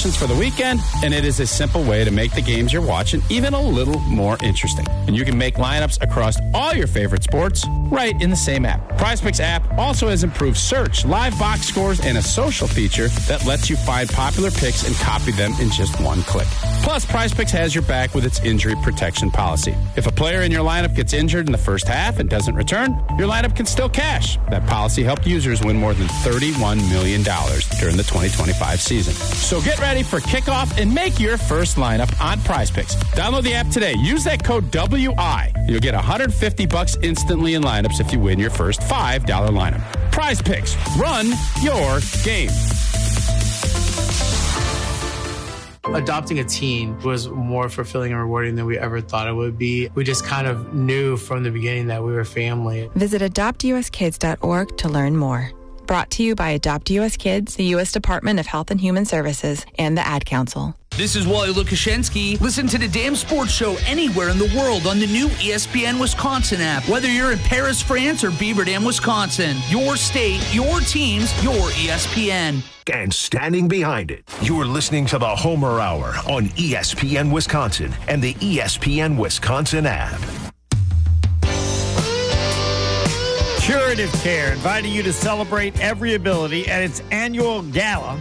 options for the weekend, and it is a simple way to make the games you're watching even a little more interesting. And you can make lineups across all your favorite sports right in the same app. PrizePicks app also has improved search, live box scores, and a social feature that lets you find popular picks and copy them in just one click. Plus, PrizePicks has your back with its injury protection policy. If a player in your lineup gets injured in the first half and doesn't return, your lineup can still cash. That policy helped users win more than $31 million during the 2025 season. So get ready for kickoff and make your first lineup on PrizePicks. Download the app today. Use that code WI. You'll get $150 instantly in lineups if you win your first $5 lineup. PrizePicks. Run your game. Adopting a teen was more fulfilling and rewarding than we ever thought it would be. We just kind of knew from the beginning that we were family. Visit adoptuskids.org to learn more. Brought to you by Adopt US Kids, the U.S. Department of Health and Human Services, and the Ad Council. This is Wally Lukashenski. Listen to the Damn Sports Show anywhere in the world on the new ESPN Wisconsin app. Whether you're in Paris, France, or Beaver Dam, Wisconsin, your state, your teams, your ESPN. And standing behind it, you're listening to the Homer Hour on ESPN Wisconsin and the ESPN Wisconsin app. Curative Care inviting you to celebrate every ability at its annual gala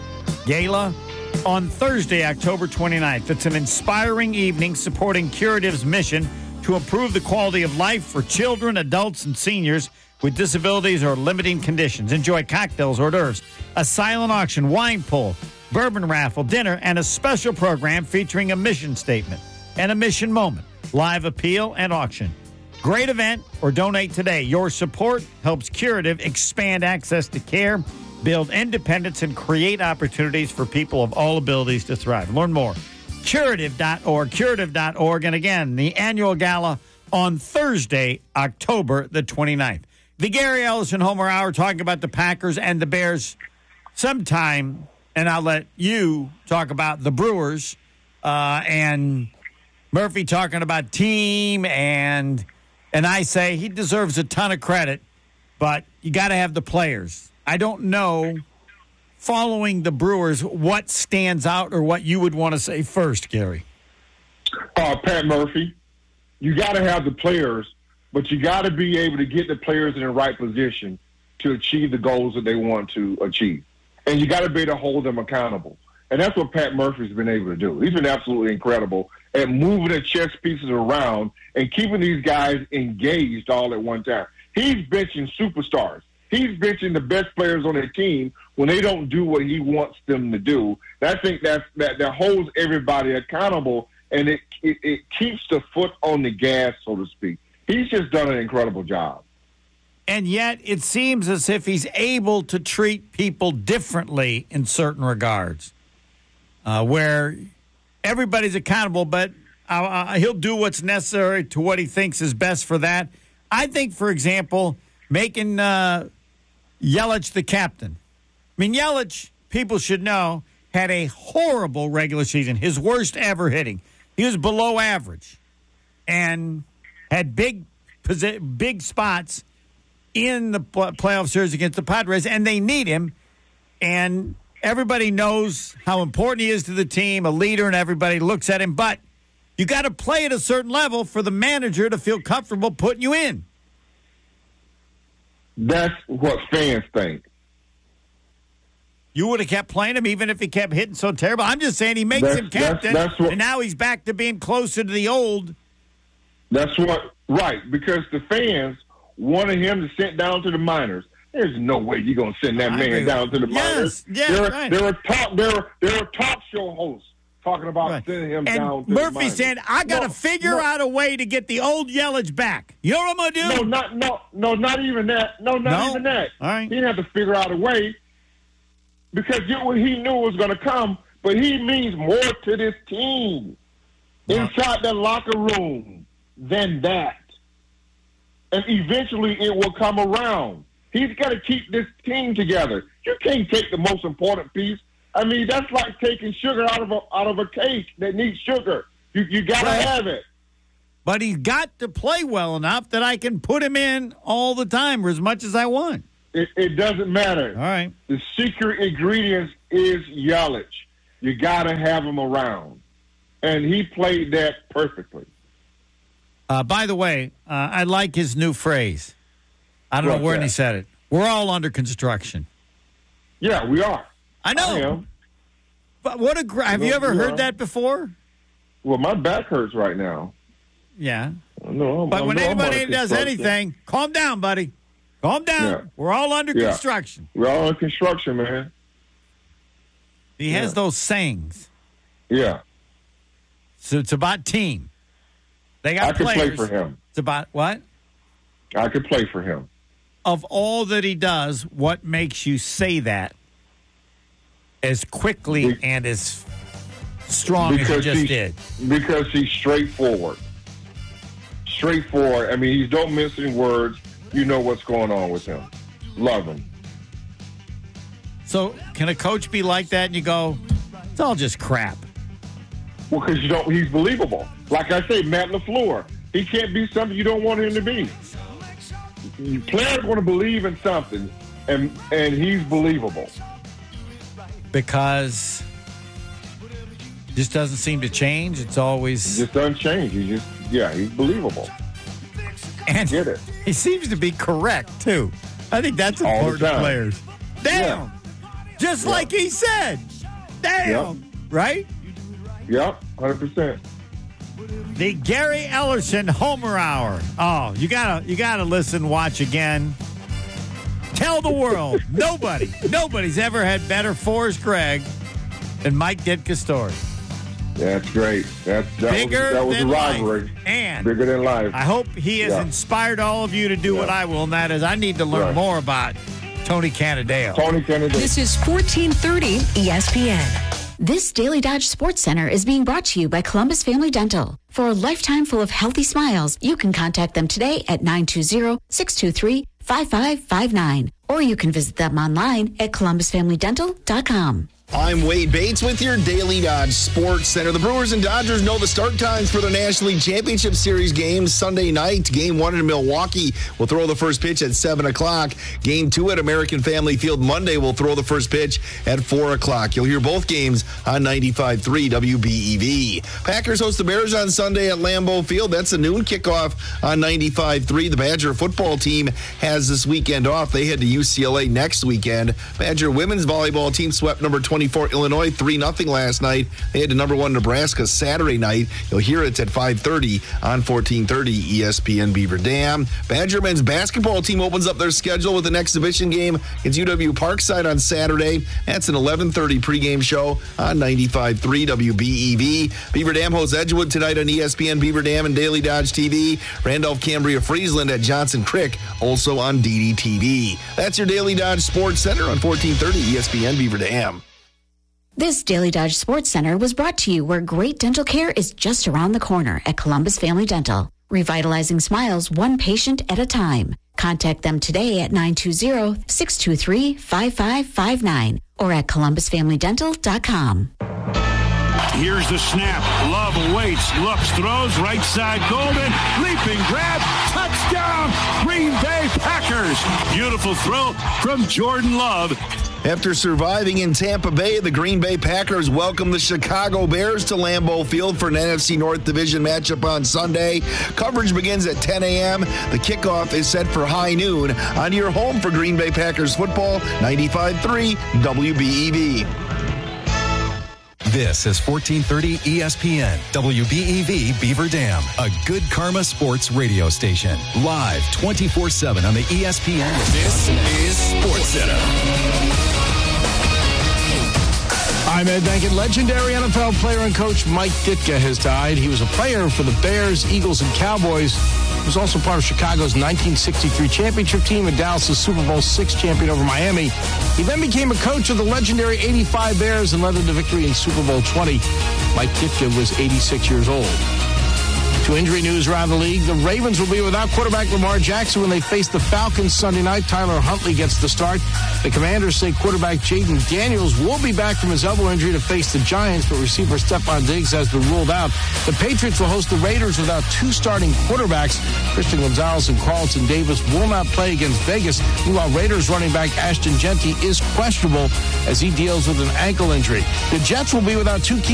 on Thursday, October 29th. It's an inspiring evening supporting Curative's mission to improve the quality of life for children, adults, and seniors with disabilities or limiting conditions. Enjoy cocktails, hors d'oeuvres, a silent auction, wine pull, bourbon raffle, dinner, and a special program featuring a mission statement and a mission moment, live appeal, and auction. Great event, or donate today. Your support helps Curative expand access to care, build independence, and create opportunities for people of all abilities to thrive. Learn more. Curative.org. And again, the annual gala on Thursday, October the 29th. The Gary Ellison Homer Hour talking about the Packers and the Bears sometime, and I'll let you talk about the Brewers and Murphy talking about team, and I say he deserves a ton of credit, but you got to have the players. I don't know, following the Brewers, what stands out or what you would want to say first, Gary. Pat Murphy, you got to have the players, but you got to be able to get the players in the right position to achieve the goals that they want to achieve. And you got to be able to hold them accountable. And that's what Pat Murphy's been able to do. He's been absolutely incredible at moving the chess pieces around and keeping these guys engaged all at one time. He's benching superstars. He's benching the best players on their team when they don't do what he wants them to do. And I think that holds everybody accountable, and it keeps the foot on the gas, so to speak. He's just done an incredible job. And yet it seems as if he's able to treat people differently in certain regards, where everybody's accountable, but he'll do what's necessary to what he thinks is best for that. I think, for example, making Yelich the captain. I mean, Yelich, people should know, had a horrible regular season, his worst ever hitting. He was below average and had big spots in the playoff series against the Padres, and they need him. And everybody knows how important he is to the team, a leader, and everybody looks at him. But you got to play at a certain level for the manager to feel comfortable putting you in. That's what fans think. You would have kept playing him even if he kept hitting so terrible. I'm just saying he makes him captain, and now he's back to being closer to the old. That's right, because the fans wanted him to send down to the minors. There's no way you're going to send that man down to the minors. There were talk show hosts talking about sending him down to the minors. Murphy said, I got to figure out a way to get the old Yelich back. You know what I'm going to do? Not even that. Not even that. All right. He didn't have to figure out a way because he knew it was going to come, but he means more to this team inside the locker room than that. And eventually it will come around. He's got to keep this team together. You can't take the most important piece. I mean, that's like taking sugar out of a cake that needs sugar. You got to have it. But he's got to play well enough that I can put him in all the time or as much as I want. It doesn't matter. All right. The secret ingredient is Yelich. You got to have him around. And he played that perfectly. By the way, I like his new phrase. I don't know when he said it. We're all under construction. Yeah, we are. I know. I am. But what a have you ever heard that before? Well, my back hurts right now. Yeah. No, but when anybody does anything, calm down, buddy. Calm down. Yeah. We're all under construction. We're all under construction, man. He has those sayings. Yeah. So it's about team. They got I players. I could play for him. It's about what? I could play for him. Of all that he does, what makes you say that as quickly and as strong as he just did? Because he's straightforward. Straightforward. I mean, he don't mince any words. You know what's going on with him. Love him. So can a coach be like that and you go, it's all just crap? Well, because he's believable. Like I say, Matt LaFleur, he can't be something you don't want him to be. Players want to believe in something, and he's believable. Because it just doesn't seem to change. It's always... It just doesn't change. He's believable. And get it. He seems to be correct, too. I think that's important to players. Damn! Yeah. Just like he said. Damn! Yep. Right? Yep, 100%. The Gary Ellerson Homer Hour. Oh, you gotta listen, watch again. Tell the world nobody's ever had better Forrest Gregg than Mike Ditka story. That's great. That was a rivalry. Life. And bigger than life. I hope he has inspired all of you to do what I will, and that is I need to learn more about Tony Canadale. This is 1430 ESPN. This Daily Dodge Sports Center is being brought to you by Columbus Family Dental. For a lifetime full of healthy smiles, you can contact them today at 920-623-5559. Or you can visit them online at columbusfamilydental.com. I'm Wade Bates with your Daily Dodge Sports Center. The Brewers and Dodgers know the start times for the National League Championship Series games Sunday night. Game 1 in Milwaukee will throw the first pitch at 7 o'clock. Game 2 at American Family Field Monday will throw the first pitch at 4 o'clock. You'll hear both games on 95.3 WBEV. Packers host the Bears on Sunday at Lambeau Field. That's a noon kickoff on 95.3. The Badger football team has this weekend off. They head to UCLA next weekend. Badger women's volleyball team swept number 24 Illinois 3-0 last night. They had to number 1 Nebraska Saturday night. You'll hear it at 5:30 on 1430 ESPN Beaver Dam. Badger men's basketball team opens up their schedule with an exhibition game against UW Parkside on Saturday. That's an 11:30 pregame show on 95.3 WBEV. Beaver Dam hosts Edgewood tonight on ESPN Beaver Dam and Daily Dodge TV. Randolph Cambria Friesland at Johnson Crick, also on DDTV. That's your Daily Dodge Sports Center on 1430 ESPN Beaver Dam. This Daily Dodge Sports Center was brought to you where great dental care is just around the corner at Columbus Family Dental. Revitalizing smiles one patient at a time. Contact them today at 920-623-5559 or at columbusfamilydental.com. Here's the snap. Love awaits. Looks, throws, right side, Golden. Leaping grab. Touchdown. Green Bay Packers. Beautiful throw from Jordan Love. After surviving in Tampa Bay, the Green Bay Packers welcome the Chicago Bears to Lambeau Field for an NFC North Division matchup on Sunday. Coverage begins at 10 a.m. The kickoff is set for high noon on your home for Green Bay Packers football, 95.3 WBEV. This is 1430 ESPN, WBEV Beaver Dam, a Good Karma Sports radio station. Live 24/7 on the ESPN. This is Sports Center. I'm Ed Duncan. Legendary NFL player and coach Mike Ditka has died. He was a player for the Bears, Eagles, and Cowboys. He was also part of Chicago's 1963 championship team and Dallas' Super Bowl VI champion over Miami. He then became a coach of the legendary 85 Bears and led them to victory in Super Bowl XX. Mike Ditka was 86 years old. To injury news around the league, the Ravens will be without quarterback Lamar Jackson when they face the Falcons Sunday night. Tyler Huntley gets the start. The Commanders say quarterback Jaden Daniels will be back from his elbow injury to face the Giants, but receiver Stephon Diggs has been ruled out. The Patriots will host the Raiders without two starting quarterbacks. Christian Gonzalez and Carlton Davis will not play against Vegas. Meanwhile, Raiders running back Ashton Genty is questionable as he deals with an ankle injury. The Jets will be without two key